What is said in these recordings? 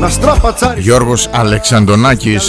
Γιώργος Αλεξανδρονάκης.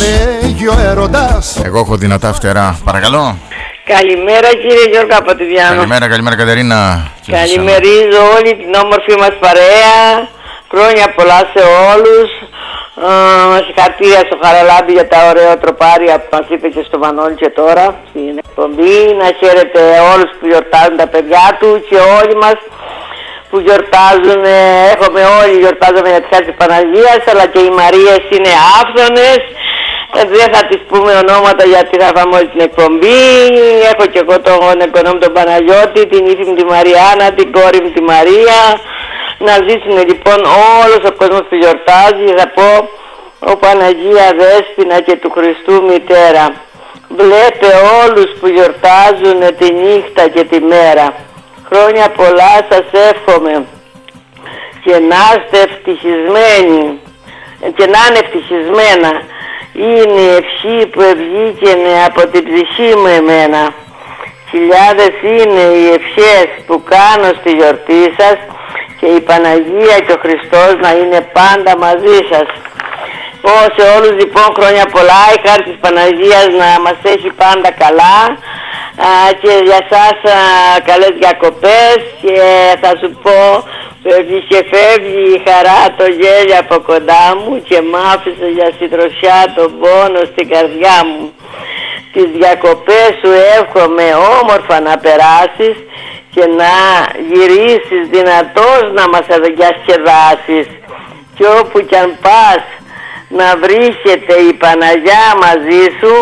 Εγώ έχω δυνατά φτερά. Παρακαλώ. Καλημέρα κύριε Γιώργο από τη Διάνο. Καλημέρα Κατερίνα. Καλημερίζω όλη την όμορφη μας παρέα. Χρόνια πολλά σε όλους. Συγχαρητήρια στο Χαραλάμπη για τα ωραία τροπάρια που μας είπε και στο Μανώλη και τώρα στην εκπομπή. Να χαίρετε όλους που γιορτάζουν τα παιδιά του και όλοι μας που γιορτάζουν. Όλοι γιορτάζουμε για τη χάρη της Παναγίας, αλλά και οι Μαρίες είναι άφθονες. Δεν θα τις πούμε ονόματα γιατί θα φάμε όλη την εκπομπή. Έχω και εγώ τον εγγονό μου τον Παναγιώτη, την ύφη μου τη Μαριάννα, την κόρη μου τη Μαρία. Να ζήσουν λοιπόν όλος ο κόσμος που γιορτάζει. Θα πω ο Παναγία Δέσποινα και του Χριστού Μητέρα. Βλέπε όλους που γιορτάζουν τη νύχτα και τη μέρα. Χρόνια πολλά σας εύχομαι και να είστε ευτυχισμένοι και να είναι ευτυχισμένα. Είναι η ευχή που ευγήκαινε από την ψυχή μου εμένα. Χιλιάδες είναι οι ευχές που κάνω στη γιορτή σας και η Παναγία και ο Χριστός να είναι πάντα μαζί σας. Σε όλους λοιπόν χρόνια πολλά, η χάρη της Παναγίας να μας έχει πάντα καλά και για σας καλές διακοπές και θα σου πω και φεύγει η χαρά το γέλιο από κοντά μου και μ' άφησε για συντροφιά τον πόνο στην καρδιά μου. Τις διακοπές σου εύχομαι όμορφα να περάσεις και να γυρίσεις δυνατός να μας διασκεδάσεις και όπου κι αν πας να βρίσκεται η Παναγιά μαζί σου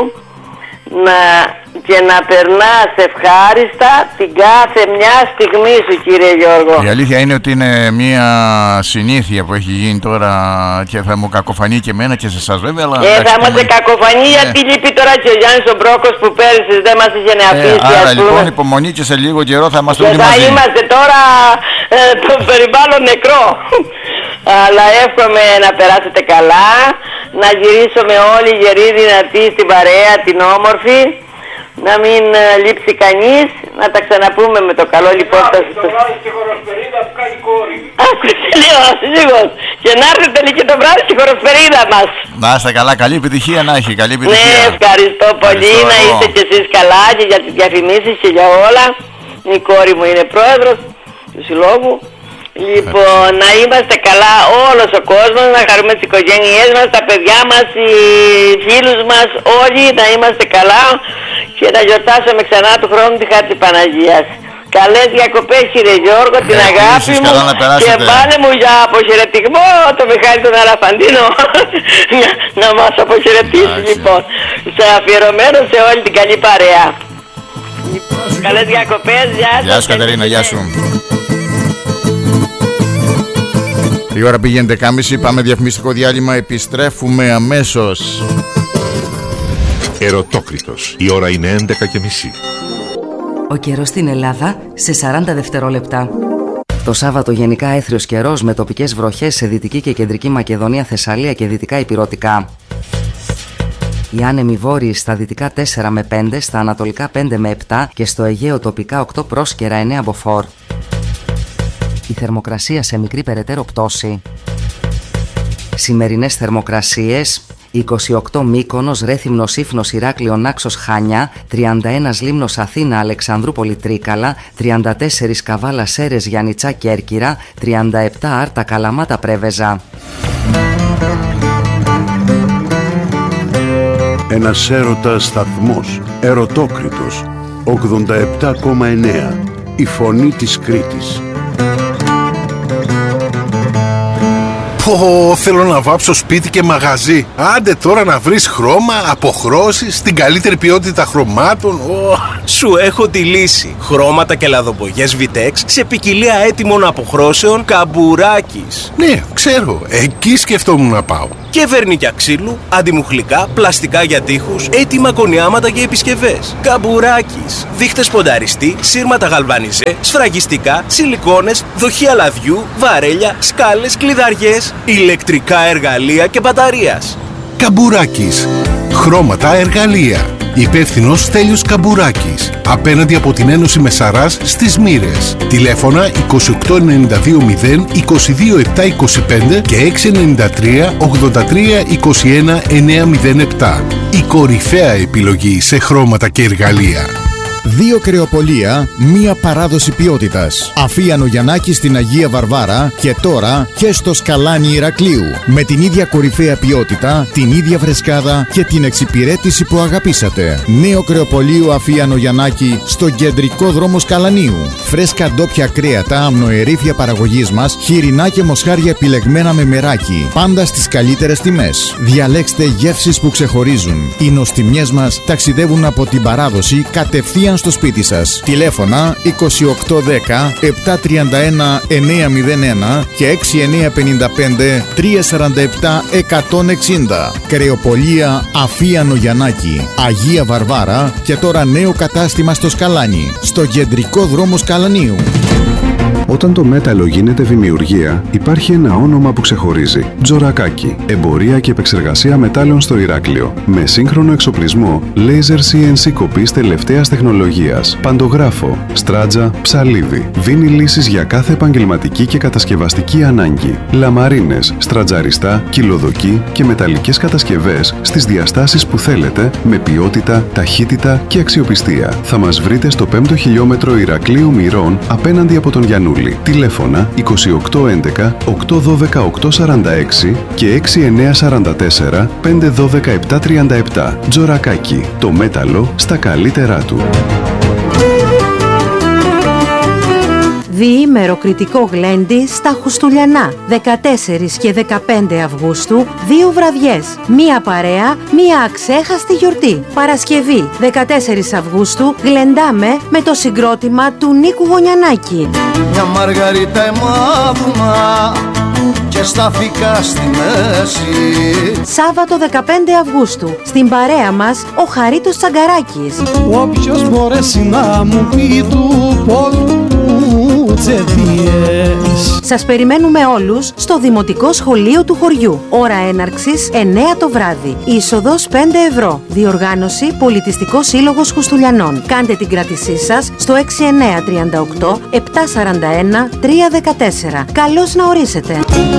και να περνάς ευχάριστα την κάθε μια στιγμή σου κύριε Γιώργο. Η αλήθεια είναι ότι είναι μια συνήθεια που έχει γίνει τώρα και θα μου κακοφανεί και εμένα και σε εσάς βέβαια, αλλά θα είμαστε κακοφανεί γιατί λείπει τώρα και ο Γιάννης ο Μπρόκος που πέρυσι δεν μας είχε αφήσει. Άρα λοιπόν υπομονή και σε λίγο καιρό θα είμαστε όλοι μαζί. Θα είμαστε τώρα το περιβάλλον νεκρό. Αλλά εύχομαι να περάσετε καλά, να γυρίσουμε όλοι γεροί δυνατοί στην παρέα την όμορφη, να μην λείψει κανείς, να τα ξαναπούμε με το καλό λοιπόν. Το βράδυ στη χοροσπερίδα που κάνει κόρη. Άκουσε λίγο, και να έρθετε και το βράδυ στη χοροσπερίδα μας. Να είστε καλά, καλή επιτυχία να έχει, καλή επιτυχία. Ναι, ευχαριστώ πολύ, να είστε κι εσείς καλά και για τις διαφημίσεις και για όλα. Η κόρη μου είναι πρόεδρος του συλλόγου. Λοιπόν, να είμαστε καλά όλος ο κόσμος, να χαρούμε τις οικογένειές μας, τα παιδιά μας, οι φίλους μας, όλοι να είμαστε καλά και να γιορτάσουμε ξανά του χρόνου τη χάρη της Παναγίας. Καλές διακοπές κύριε Γιώργο, την αγάπη μου και πάνε μου για αποχαιρετισμό το Μιχάλη τον Αλαφαντίνο να μας αποχαιρετήσει λοιπόν, σε αφιερωμένο σε όλη την καλή παρέα. Καλές διακοπές, γεια σας. Γεια σου Κατερίνα, γεια σου. Η ώρα πήγαινε 10.30, πάμε διαφημιστικό διάλειμμα, επιστρέφουμε αμέσως. Ερωτόκριτος, η ώρα είναι 11.30. Ο καιρός στην Ελλάδα σε 40 δευτερόλεπτα. Το Σάββατο γενικά έθριος καιρός με τοπικές βροχές σε Δυτική και Κεντρική Μακεδονία, Θεσσαλία και Δυτικά Ηπειρωτικά. Οι άνεμοι βόρειοι στα δυτικά 4 με 5, στα ανατολικά 5 με 7 και στο Αιγαίο τοπικά 8 πρόσκαιρα 9 μποφόρ. Η θερμοκρασία σε μικρή περαιτέρω πτώση. Σημερινές θερμοκρασίες: 28 Μύκονος, Ρέθυμνος, Ήφνος, Ηράκλειο, Νάξος, Χανιά, 31 Λίμνος, Αθήνα, Αλεξανδρούπολη, Τρίκαλα, 34 Καβάλα, Σέρες, Γιαννιτσά, Κέρκυρα, 37 Άρτα, Καλαμάτα, Πρέβεζα. Ένας έρωτας σταθμός, Ερωτόκριτος, 87,9. Η φωνή της Κρήτης. Θέλω να βάψω σπίτι και μαγαζί. Άντε τώρα να βρεις χρώμα, αποχρώσεις, την καλύτερη ποιότητα χρωμάτων. Σου έχω τη λύση. Χρώματα και λαδοπογιές Vitex σε ποικιλία έτοιμων αποχρώσεων Καμπουράκης. Ναι, ξέρω. Εκεί σκεφτόμουν να πάω. Και βερνίκια ξύλου, αντιμουχλικά, πλαστικά για τοίχους, έτοιμα κονιάματα και επισκευές. Καμπουράκης. Δείχτες πονταριστή, σύρματα γαλβανιζέ, σφραγιστικά, σιλικόνες, δοχεία λαδιού, βαρέλια, σκάλες, κλειδαριές, ηλεκτρικά εργαλεία και μπαταρίας. Καμπουράκης. Χρώματα, εργαλεία. Υπεύθυνος Στέλιος Καμπουράκης. Απέναντι από την Ένωση Μεσαράς στις Μοίρες. Τηλέφωνα 28920 22725 και 693 83 21 907. Η κορυφαία επιλογή σε χρώματα και εργαλεία. 2 κρεοπολία, μία παράδοση ποιότητας. Αφίανο Γιαννάκη στην Αγία Βαρβάρα και τώρα και στο Σκαλάνι Ηρακλείου. Με την ίδια κορυφαία ποιότητα, την ίδια φρεσκάδα και την εξυπηρέτηση που αγαπήσατε. Νέο κρεοπολείο Αφίανο Γιαννάκη στο κεντρικό δρόμο Σκαλανίου. Φρέσκα ντόπια κρέατα, αμνοερήφια παραγωγής μας, χοιρινά και μοσχάρια επιλεγμένα με μεράκι. Πάντα στις καλύτερες τιμές. Διαλέξτε γεύσεις που ξεχωρίζουν. Οι νοστιμιές μας ταξιδεύουν από την παράδοση κατευθείαν στο σπίτι σας. Τηλέφωνα 2810 731 901 και 6955 347 160. Κρεοπολία Αφίανο Γιαννάκη, Αγία Βαρβάρα και τώρα νέο κατάστημα στο Σκαλάνι, στο κεντρικό δρόμο Σκαλανίου. Όταν το μέταλλο γίνεται δημιουργία, υπάρχει ένα όνομα που ξεχωρίζει. Τζορακάκι. Εμπορία και επεξεργασία μετάλλων στο Ηράκλειο. Με σύγχρονο εξοπλισμό, laser CNC κοπής τελευταίας τεχνολογίας, παντογράφο, στράτζα, ψαλίδι. Δίνει λύσεις για κάθε επαγγελματική και κατασκευαστική ανάγκη. Λαμαρίνες, στρατζαριστά, κυλοδοκή και μεταλλικές κατασκευές στις διαστάσεις που θέλετε, με ποιότητα, ταχύτητα και αξιοπιστία. Θα μας βρείτε στο 5ο χιλιόμετρο Ηρακλείου Μυρών απέναντι από τον Γιαννούλη. Τηλέφωνα 2811 812 846 και 6944 512 737. Τζορακάκι. Το μέταλλο στα καλύτερά του. Διήμερο κριτικό γλέντι στα Χουστουλιανά. 14 και 15 Αυγούστου, 2 βραδιές. Μία παρέα, μία αξέχαστη γιορτή. Παρασκευή, 14 Αυγούστου, γλεντάμε με το συγκρότημα του Νίκου Γωνιανάκη. Μια μαργαρίτα εμάδουνα και στάθηκα στη μέση. Σάββατο 15 Αυγούστου, στην παρέα μας ο Χαρίτος Τσαγκαράκης. Όποιος μπορέσει να μου πει του πόλου τσετιές. Σας περιμένουμε όλους στο Δημοτικό Σχολείο του χωριού. Ώρα έναρξης 9 το βράδυ. Είσοδος 5 ευρώ. Διοργάνωση Πολιτιστικός Σύλλογος Χουστουλιανών. Κάντε την κράτησή σας στο 6938 741 314. Καλώς να ορίσετε.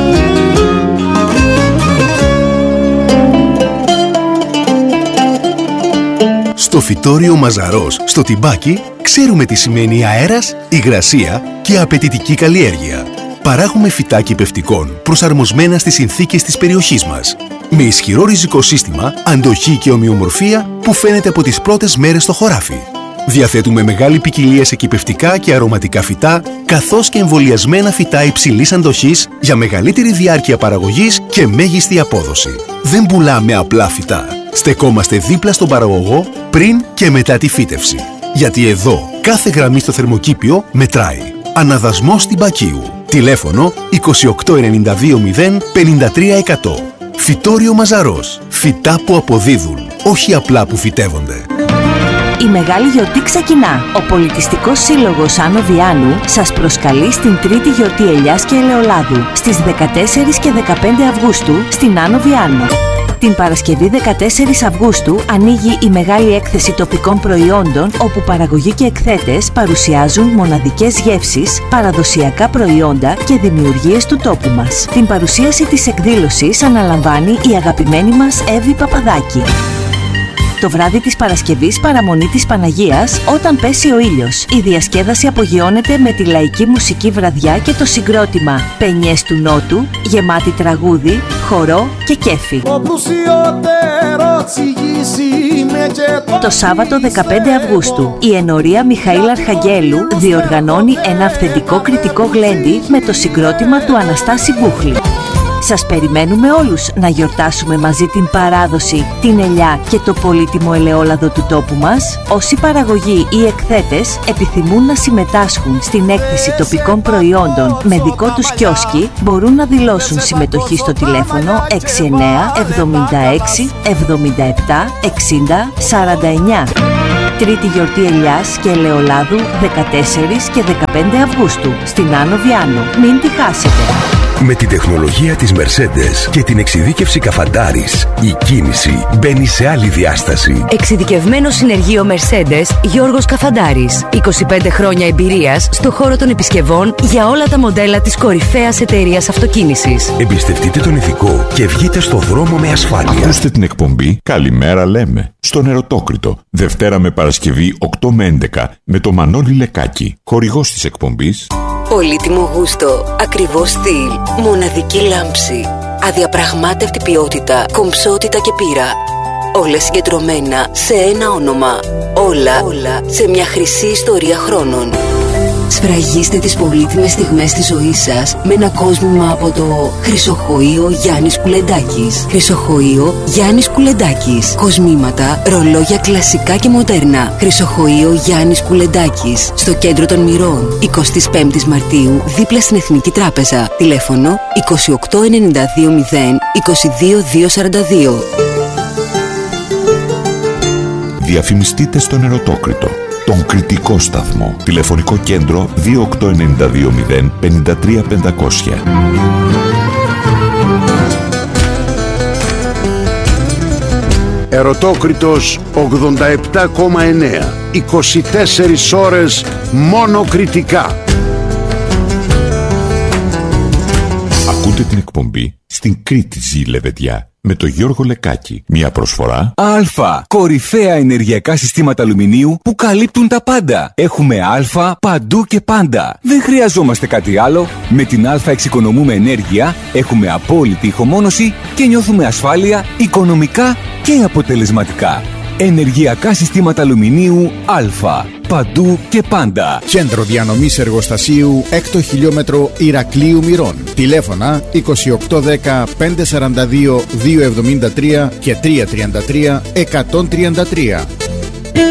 Στο φυτόριο Μαζαρός, στο Τιμπάκι, ξέρουμε τι σημαίνει αέρας, υγρασία και απαιτητική καλλιέργεια. Παράγουμε φυτά κυπευτικών προσαρμοσμένα στις συνθήκες της περιοχής μας. Με ισχυρό ριζικό σύστημα, αντοχή και ομοιομορφία που φαίνεται από τις πρώτες μέρες στο χωράφι. Διαθέτουμε μεγάλη ποικιλία σε κυπευτικά και αρωματικά φυτά, καθώς και εμβολιασμένα φυτά υψηλής αντοχής για μεγαλύτερη διάρκεια παραγωγής και μέγιστη απόδοση. Δεν πουλάμε απλά φυτά. Στεκόμαστε δίπλα στον παραγωγό πριν και μετά τη φύτευση. Γιατί εδώ κάθε γραμμή στο θερμοκήπιο μετράει. Αναδασμός Τιμπακίου. Τηλέφωνο 28920 53100. Φυτόριο Μαζαρός. Φυτά που αποδίδουν, όχι απλά που φυτεύονται. Η μεγάλη γιορτή ξεκινά. Ο Πολιτιστικός Σύλλογος Άνω Βιάνου σας προσκαλεί στην τρίτη γιορτή ελιάς και ελαιολάδου στις 14 και 15 Αυγούστου στην Άνω Βιάνου. Την Παρασκευή 14 Αυγούστου ανοίγει η μεγάλη έκθεση τοπικών προϊόντων, όπου παραγωγοί και εκθέτες παρουσιάζουν μοναδικές γεύσεις, παραδοσιακά προϊόντα και δημιουργίες του τόπου μας. Την παρουσίαση της εκδήλωσης αναλαμβάνει η αγαπημένη μας Εύη Παπαδάκη. Το βράδυ της Παρασκευής παραμονή της Παναγίας, όταν πέσει ο ήλιος. Η διασκέδαση απογειώνεται με τη λαϊκή μουσική βραδιά και το συγκρότημα Πενιές του Νότου, γεμάτη τραγούδι, χορό και κέφι. Το Σάββατο 15 Αυγούστου, η ενορία Μιχαήλ Αρχαγγέλου διοργανώνει ένα αυθεντικό κριτικό γλέντι με το συγκρότημα του Αναστάση Μπούχλη. Σας περιμένουμε όλους να γιορτάσουμε μαζί την παράδοση, την ελιά και το πολύτιμο ελαιόλαδο του τόπου μας. Όσοι παραγωγοί ή εκθέτες επιθυμούν να συμμετάσχουν στην έκθεση τοπικών προϊόντων με δικό τους κιόσκι, μπορούν να δηλώσουν συμμετοχή στο τηλέφωνο 69 76 77 60 49. Τρίτη γιορτή ελιάς και ελαιολάδου 14 και 15 Αυγούστου στην Άνω Βιάνου. Μην τη χάσετε! Με την τεχνολογία της Mercedes και την εξειδίκευση Καφαντάρης, η κίνηση μπαίνει σε άλλη διάσταση. Εξειδικευμένο συνεργείο Mercedes Γιώργος Καφαντάρης. 25 χρόνια εμπειρίας στο χώρο των επισκευών για όλα τα μοντέλα της κορυφαίας εταιρείας αυτοκίνησης. Εμπιστευτείτε τον ηθικό και βγείτε στο δρόμο με ασφάλεια. Ακούστε την εκπομπή «Καλημέρα λέμε» στον Ερωτόκριτο. Δευτέρα με Παρασκευή 8 με 11 με το Μανώλη Λεκάκη. Χορηγός της εκπομπής. Πολύτιμο γούστο, ακριβό στυλ, μοναδική λάμψη, αδιαπραγμάτευτη ποιότητα, κομψότητα και πείρα. Όλα συγκεντρωμένα σε ένα όνομα. Όλα σε μια χρυσή ιστορία χρόνων. Σφραγίστε τις πολύτιμες στιγμές της ζωής σας με ένα κόσμημα από το Χρυσοχοείο Γιάννης Κουλεντάκης. Χρυσοχοείο Γιάννης Κουλεντάκης. Κοσμήματα, ρολόγια κλασικά και μοντέρνα. Χρυσοχοείο Γιάννης Κουλεντάκης. Στο κέντρο των Μυρών. 25 Μαρτίου, δίπλα στην Εθνική Τράπεζα. Τηλέφωνο 28920 22242. Διαφημιστείτε στον Ερωτόκριτο, τον κριτικό σταθμό. Τηλεφωνικό κέντρο 28920 53500. Ερωτόκριτος 87,9. 24 ώρες μόνο κριτικά. Ακούτε την εκπομπή «Στην Κρήτη ζει Λεβεντιά» με τον Γιώργο Λεκάκη. Μια προσφορά Α. Κορυφαία ενεργειακά συστήματα αλουμινίου που καλύπτουν τα πάντα. Έχουμε Α παντού και πάντα. Δεν χρειαζόμαστε κάτι άλλο. Με την Α εξοικονομούμε ενέργεια, έχουμε απόλυτη ηχομόνωση και νιώθουμε ασφάλεια οικονομικά και αποτελεσματικά. Ενεργειακά συστήματα αλουμινίου Α. Παντού και πάντα. Κέντρο διανομής εργοστασίου 6ο χιλιόμετρο Ηρακλείου Μυρών. Τηλέφωνα 2810 542 273 και 333 133.